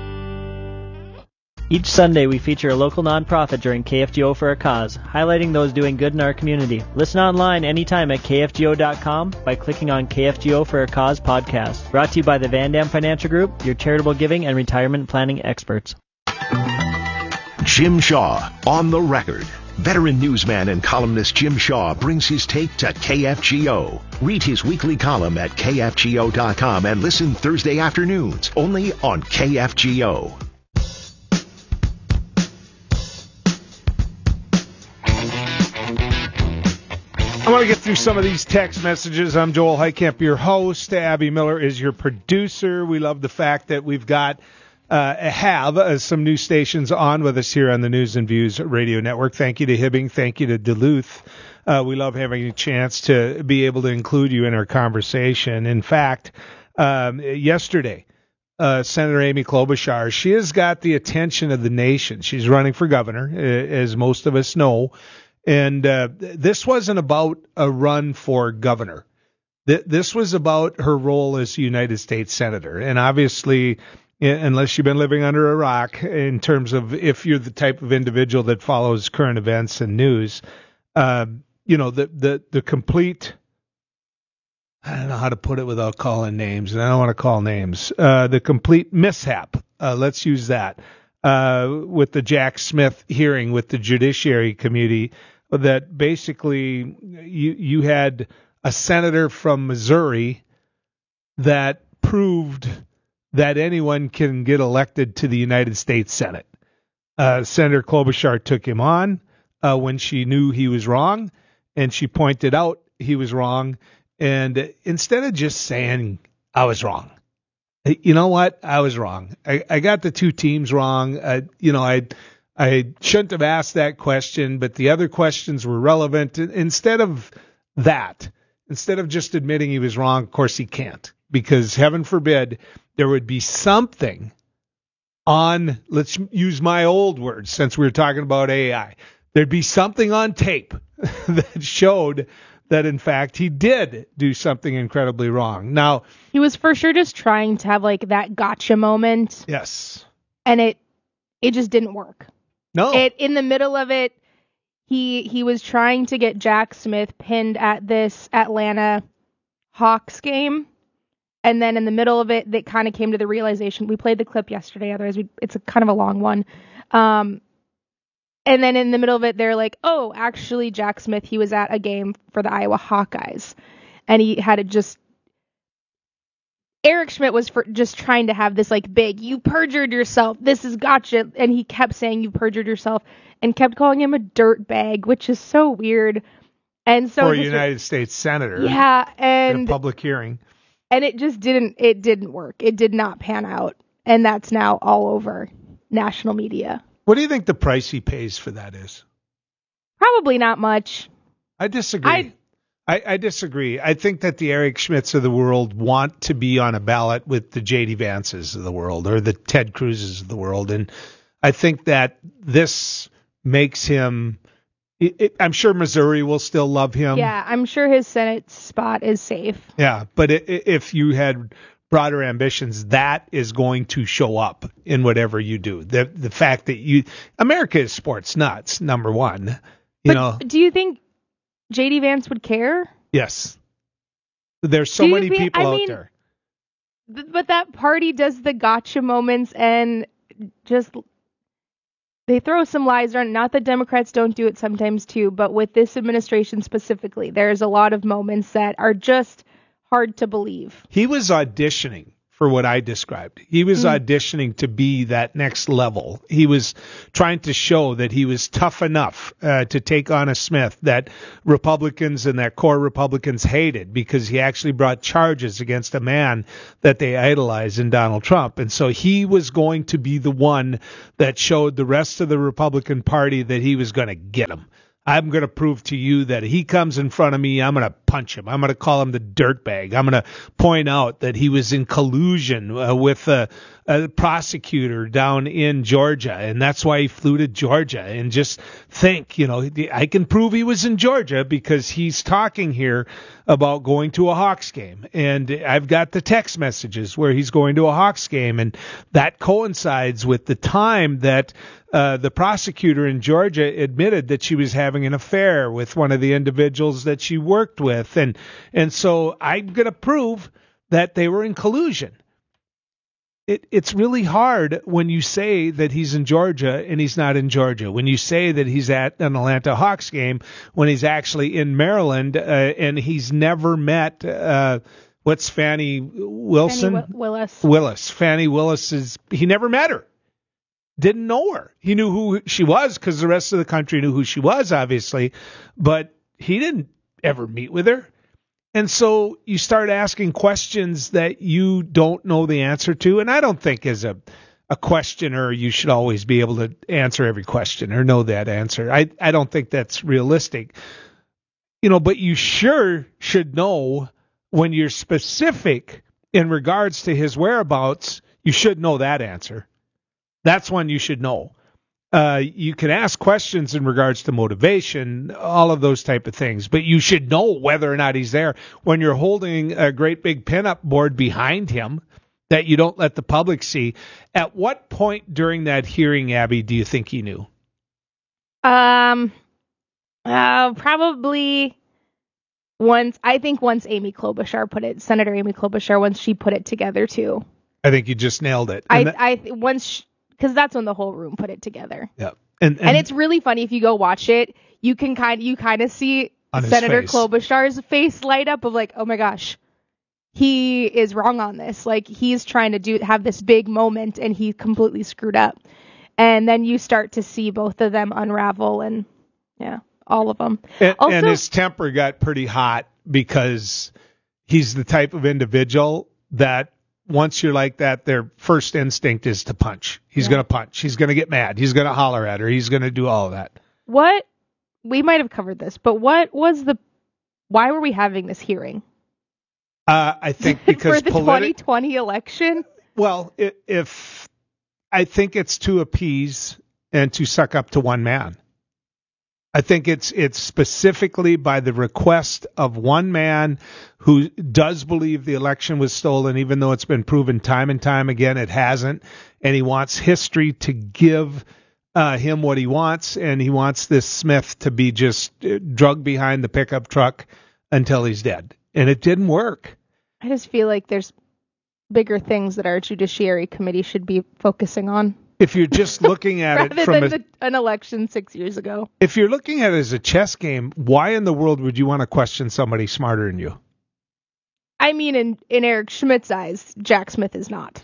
Each Sunday, we feature a local nonprofit during K F G O for a Cause, highlighting those doing good in our community. Listen online anytime at K F G O dot com by clicking on K F G O for a Cause podcast. Brought to you by the Van Dam Financial Group, your charitable giving and retirement planning experts. Jim Shaw, on the record. Veteran newsman and columnist Jim Shaw brings his take to K F G O. Read his weekly column at K F G O dot com and listen Thursday afternoons, only on K F G O. I want to get through some of these text messages. I'm Joel Heitkamp, your host. Abby Miller is your producer. We love the fact that we've got uh, have uh, some new stations on with us here on the News and Views Radio Network. Thank you to Hibbing. Thank you to Duluth. Uh, we love having a chance to be able to include you in our conversation. In fact, um, yesterday, uh, Senator Amy Klobuchar, she has got the attention of the nation. She's running for governor, as most of us know. And uh, this wasn't about a run for governor. Th- this was about her role as United States Senator. And obviously, unless you've been living under a rock, in terms of if you're the type of individual that follows current events and news, uh, you know, the, the, the complete, I don't know how to put it without calling names, and I don't want to call names, uh, the complete mishap, uh, let's use that, uh, with the Jack Smith hearing with the Judiciary Committee, that basically you you had a senator from Missouri that proved that anyone can get elected to the United States Senate. Uh, Senator Klobuchar took him on uh, when she knew he was wrong, and she pointed out he was wrong. And instead of just saying, I was wrong, you know what? I was wrong. I, I got the two teams wrong. Uh, you know, I I shouldn't have asked that question, but the other questions were relevant. Instead of that, instead of just admitting he was wrong, of course he can't, because heaven forbid there would be something on, let's use my old words since we were talking about A I, there'd be something on tape that showed that, in fact, he did do something incredibly wrong. Now, he was for sure just trying to have like that gotcha moment. Yes. And it it just didn't work. No. It in the middle of it, he he was trying to get Jack Smith pinned at this Atlanta Hawks game. And then in the middle of it, they kind of came to the realization. We played the clip yesterday, otherwise we, it's a kind of a long one. Um, and then in the middle of it, they're like, oh, actually, Jack Smith, he was at a game for the Iowa Hawkeyes. And he had to just... Eric Schmidt was for just trying to have this like big, you perjured yourself, this is gotcha. And he kept saying you perjured yourself and kept calling him a dirt bag, which is so weird. And so... For a United States Senator. Yeah, and... In a public hearing. And it just didn't, it didn't work. It did not pan out. And that's now all over national media. What do you think the price he pays for that is? Probably not much. I disagree. I, I, I disagree. I think that the Eric Schmidts of the world want to be on a ballot with the J D Vances of the world or the Ted Cruzes of the world. And I think that this makes him... It, it, I'm sure Missouri will still love him. Yeah, I'm sure his Senate spot is safe. Yeah, but it, if you had broader ambitions, that is going to show up in whatever you do. The the fact that you America is sports nuts, number one. You but know. Do you think J D Vance would care? Yes. There's so many think, people I out mean, there. But that party does the gotcha moments and just they throw some lies around. Not that Democrats don't do it sometimes too, but with this administration specifically, there's a lot of moments that are just hard to believe. He was auditioning for what I described. He was Mm. auditioning to be that next level. He was trying to show that he was tough enough uh, to take on a Smith that Republicans and that core Republicans hated, because he actually brought charges against a man that they idolize in Donald Trump. And so he was going to be the one that showed the rest of the Republican Party that he was going to get him. I'm going to prove to you that he comes in front of me, I'm going to punch him. I'm going to call him the dirtbag. I'm going to point out that he was in collusion uh, with a, a prosecutor down in Georgia, and that's why he flew to Georgia. And just think, you know, I can prove he was in Georgia because he's talking here about going to a Hawks game. And I've got the text messages where he's going to a Hawks game, and that coincides with the time that Uh, the prosecutor in Georgia admitted that she was having an affair with one of the individuals that she worked with. And, and so I'm going to prove that they were in collusion. It, it's really hard when you say that he's in Georgia and he's not in Georgia. When you say that he's at an Atlanta Hawks game when he's actually in Maryland, uh, and he's never met, uh, what's Fannie Wilson? Fannie Wi- Willis. Willis. Fannie Willis is, he never met her. Didn't know her. He knew who she was because the rest of the country knew who she was, obviously, but he didn't ever meet with her. And so you start asking questions that you don't know the answer to. And I don't think as a, a questioner, you should always be able to answer every question or know that answer. I, I don't think that's realistic, you know, but you sure should know when you're specific in regards to his whereabouts, you should know that answer. That's one you should know. Uh, you can ask questions in regards to motivation, all of those type of things, but you should know whether or not he's there. When you're holding a great big pinup board behind him that you don't let the public see, at what point during that hearing, Abby, do you think he knew? Um, uh, probably once, I think once Amy Klobuchar put it, Senator Amy Klobuchar, once she put it together too. I think you just nailed it. I, And that- I, once, she, because that's when the whole room put it together. yeah. And, And, it's really funny if you go watch it. You can kind you kind of see On his Senator face. Klobuchar's face light up of like, oh my gosh, he is wrong on this. Like he's trying to do have this big moment and he completely screwed up. And then you start to see both of them unravel and yeah, all of them. And, also, and his temper got pretty hot because he's the type of individual that once you're like that, their first instinct is to punch. He's Yeah. going to punch. He's going to get mad. He's going to holler at her. He's going to do all of that. what we might have covered this, but what was the why were we having this hearing? Uh, I think because for the politi- twenty twenty election? Well, i- if I think it's to appease and to suck up to one man. I think it's it's specifically by the request of one man who does believe the election was stolen, even though it's been proven time and time again it hasn't, and he wants history to give uh, him what he wants, and he wants this Smith to be just uh, drugged behind the pickup truck until he's dead. And it didn't work. I just feel like there's bigger things that our Judiciary Committee should be focusing on. If you're just looking at rather it from than a, the, an election six years ago. if you're looking at it as a chess game, why in the world would you want to question somebody smarter than you? I mean, in, in Eric Schmidt's eyes, Jack Smith is not.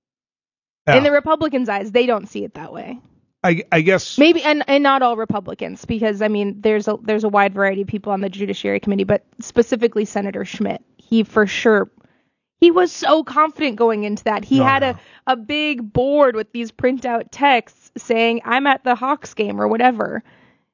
Yeah. In the Republicans' eyes, they don't see it that way. I, I guess Maybe, and, and not all Republicans, because I mean, there's a there's a wide variety of people on the Judiciary Committee, but specifically Senator Schmidt, he for sure, he was so confident going into that. He No, had no. a a big board with these printout texts saying, "I'm at the Hawks game" or whatever,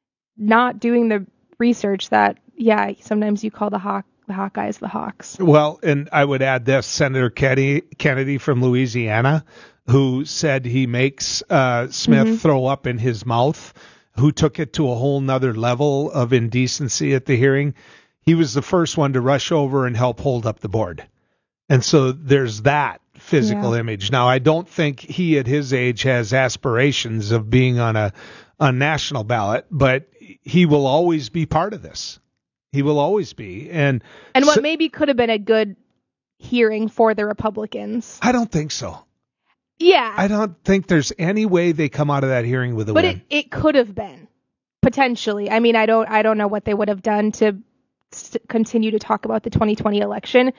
not doing the research that yeah, sometimes you call the Hawk the Hawkeyes the Hawks. Well, and I would add this, Senator Kennedy, Kennedy from Louisiana, who said he makes uh, Smith Mhm. throw up in his mouth, who took it to a whole nother level of indecency at the hearing. He was the first one to rush over and help hold up the board. And so there's that physical Yeah. image. Now, I don't think he at his age has aspirations of being on a, a national ballot, but he will always be part of this. He will always be. And And what so- maybe could have been a good hearing for the Republicans. I don't think so. Yeah. I don't think there's any way they come out of that hearing with a but win. But it, it could have been. Potentially. I mean, I don't I don't know what they would have done to st- continue to talk about the twenty twenty election,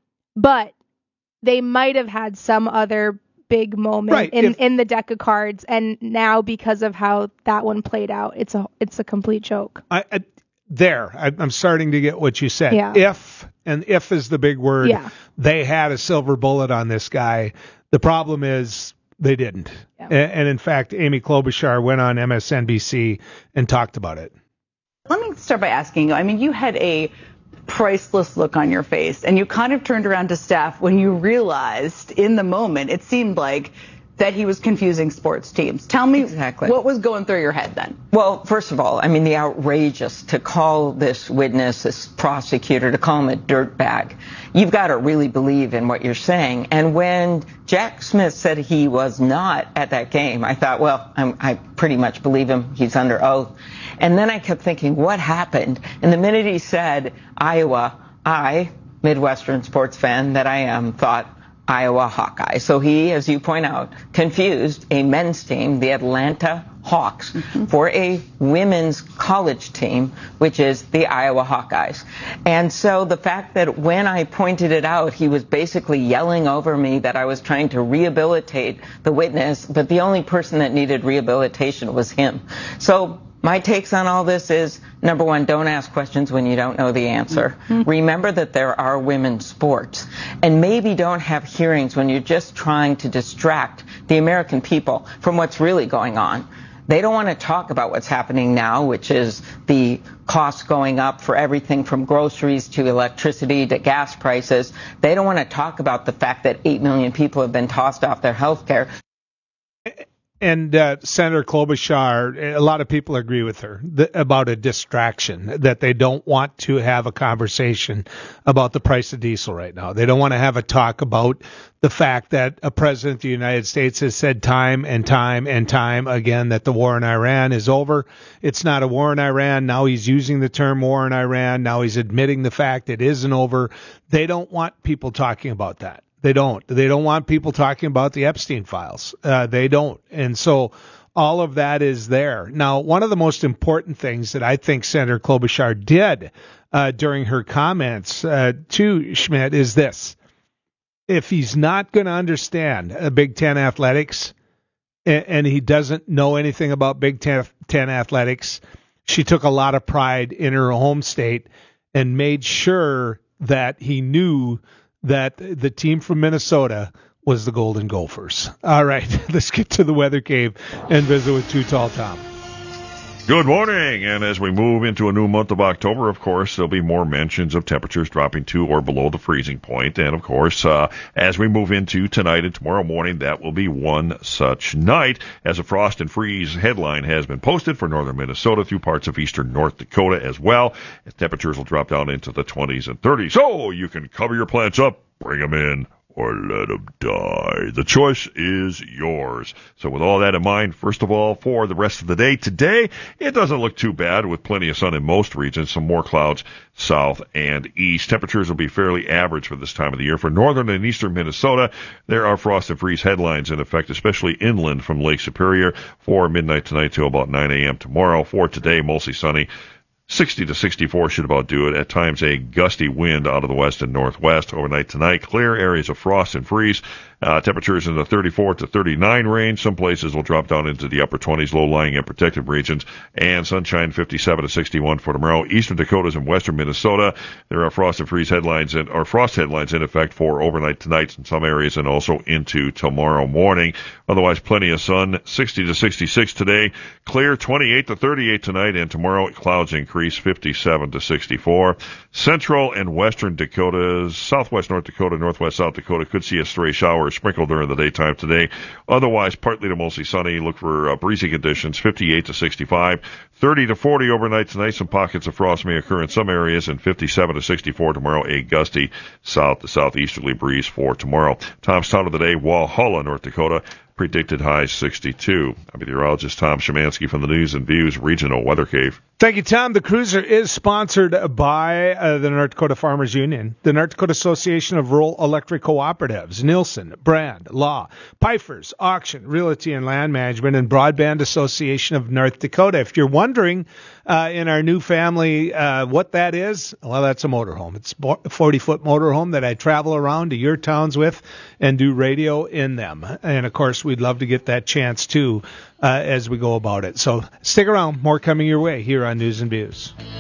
but they might have had some other big moment right. in, if, in the deck of cards, and now because of how that one played out, it's a it's a complete joke. I, I, there, I, I'm starting to get what you said. Yeah. If, and if is the big word, yeah. they had a silver bullet on this guy. The problem is they didn't. Yeah. And, and in fact, Amy Klobuchar went on M S N B C and talked about it. Let me start by asking you, I mean, you had a priceless look on your face, and you kind of turned around to staff when you realized in the moment, it seemed like that he was confusing sports teams. Tell me exactly what was going through your head then. Well, first of all, I mean, the outrageous to call this witness, this prosecutor, to call him a dirtbag. You've got to really believe in what you're saying. And when Jack Smith said he was not at that game, I thought, well, I'm, I pretty much believe him. He's under oath. And then I kept thinking, what happened? And the minute he said Iowa, I, Midwestern sports fan that I am, thought Iowa Hawkeye. So he, as you point out, confused a men's team, the Atlanta Hawks, mm-hmm. for a women's college team, which is the Iowa Hawkeyes. And so the fact that when I pointed it out, he was basically yelling over me that I was trying to rehabilitate the witness, but the only person that needed rehabilitation was him. So my takes on all this is, number one, don't ask questions when you don't know the answer. Mm-hmm. Remember that there are women's sports. And maybe don't have hearings when you're just trying to distract the American people from what's really going on. They don't want to talk about what's happening now, which is the costs going up for everything from groceries to electricity to gas prices. They don't want to talk about the fact that eight million people have been tossed off their health care. And uh, Senator Klobuchar, a lot of people agree with her th- about a distraction, that they don't want to have a conversation about the price of diesel right now. They don't want to have a talk about the fact that a president of the United States has said time and time and time again that the war in Iran is over. It's not a war in Iran. Now he's using the term war in Iran. Now he's admitting the fact it isn't over. They don't want people talking about that. They don't. They don't want people talking about the Epstein files. Uh, they don't. And so all of that is there. Now, one of the most important things that I think Senator Klobuchar did uh, during her comments uh, to Schmidt is this. If he's not going to understand uh, Big Ten athletics and, and he doesn't know anything about Big Ten, Ten athletics, she took a lot of pride in her home state and made sure that he knew that the team from Minnesota was the Golden Gophers. All right, let's get to the Weather Cave and visit with Too Tall Tom. Good morning, and as we move into a new month of October, of course, there'll be more mentions of temperatures dropping to or below the freezing point. And, of course, uh, as we move into tonight and tomorrow morning, that will be one such night, as a frost and freeze headline has been posted for northern Minnesota through parts of eastern North Dakota as well. Temperatures will drop down into the twenties and thirties, so you can cover your plants up, bring them in, or let them die. The choice is yours. So with all that in mind, first of all, for the rest of the day today, it doesn't look too bad with plenty of sun in most regions, some more clouds south and east. Temperatures will be fairly average for this time of the year. For northern and eastern Minnesota, there are frost and freeze headlines in effect, especially inland from Lake Superior for midnight tonight to about nine a.m. tomorrow. For today, mostly sunny. sixty to sixty-four should about do it. At times, a gusty wind out of the west and northwest. Overnight tonight, clear areas of frost and freeze. Uh, temperatures in the thirty-four to thirty-nine range. Some places will drop down into the upper twenties, low-lying and protected regions. And sunshine, fifty-seven to sixty-one for tomorrow. Eastern Dakotas and western Minnesota, there are frost and freeze headlines in, or frost headlines in effect for overnight tonight in some areas and also into tomorrow morning. Otherwise, plenty of sun. sixty to sixty-six today. Clear, twenty-eight to thirty-eight tonight. And tomorrow, clouds increase, fifty-seven to sixty-four. Central and western Dakotas, southwest North Dakota, northwest South Dakota could see a stray shower or sprinkle during the daytime today. Otherwise, partly to mostly sunny. Look for uh, breezy conditions, fifty-eight to sixty-five. thirty to forty overnight tonight. Some pockets of frost may occur in some areas, and fifty-seven to sixty-four tomorrow. A gusty south to southeasterly breeze for tomorrow. Tom's Town of the day, Walhalla, North Dakota. Predicted high sixty-two. I'm meteorologist Tom Szymanski from the News and Views Regional Weather Cave. Thank you, Tom. The Cruiser is sponsored by uh, the North Dakota Farmers Union, the North Dakota Association of Rural Electric Cooperatives, Nielsen, Brand, Law, Pfeiffer's, Auction, Realty and Land Management, and Broadband Association of North Dakota. If you're wondering uh, in our new family uh, what that is, well, that's a motorhome. It's a forty-foot motorhome that I travel around to your towns with and do radio in them. And, of course, we'd love to get that chance, too, uh, as we go about it. So stick around. More coming your way here on News and Views.